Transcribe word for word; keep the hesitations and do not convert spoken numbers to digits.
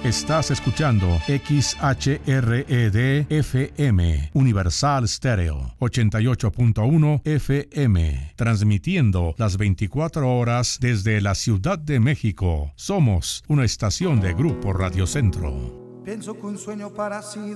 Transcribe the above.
Estás escuchando X H R E D F M, Universal Stereo, ochenta y ocho punto uno F M, transmitiendo las veinticuatro horas desde la Ciudad de México. Somos una estación de Grupo Radio Centro. Pienso que un sueño para sí